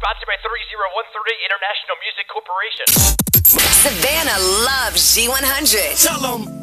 sponsored by 3013 International Music Corporation. Savannah loves G100. Tell 'em.